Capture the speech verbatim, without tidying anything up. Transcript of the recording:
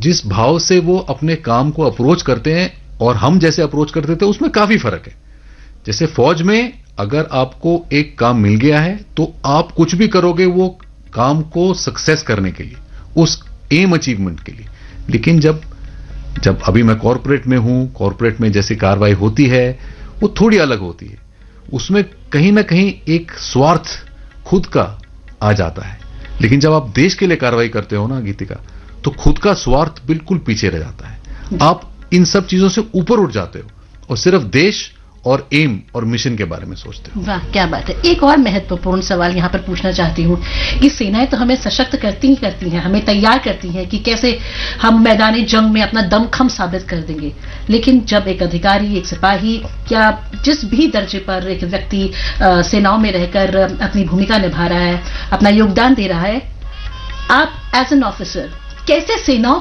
जिस भाव से वो अपने काम को अप्रोच करते हैं और हम जैसे अप्रोच करते थे उसमें काफी फर्क है। जैसे फौज में अगर आपको एक काम मिल गया है तो आप कुछ भी करोगे वो काम को सक्सेस करने के लिए, उस एम अचीवमेंट के लिए। लेकिन जब जब अभी मैं कॉर्पोरेट में हूं, कॉर्पोरेट में जैसी कार्रवाई होती है वो थोड़ी अलग होती है। उसमें कहीं ना कहीं एक स्वार्थ खुद का आ जाता है। लेकिन जब आप देश के लिए कार्रवाई करते हो ना गीतिका, तो खुद का स्वार्थ बिल्कुल पीछे रह जाता है। आप इन सब चीजों से ऊपर उठ जाते हो और सिर्फ देश और एम और मिशन के बारे में सोचते हो। वाह, क्या बात है। एक और महत्वपूर्ण सवाल यहाँ पर पूछना चाहती हूँ कि सेनाएं तो हमें सशक्त करती ही करती हैं, हमें तैयार करती हैं कि कैसे हम मैदानी जंग में अपना दमखम साबित कर देंगे। लेकिन जब एक अधिकारी, एक सिपाही या जिस भी दर्जे पर एक व्यक्ति सेनाओं में रहकर अपनी भूमिका निभा रहा है, अपना योगदान दे रहा है, आप एज एन ऑफिसर कैसे सेनाओं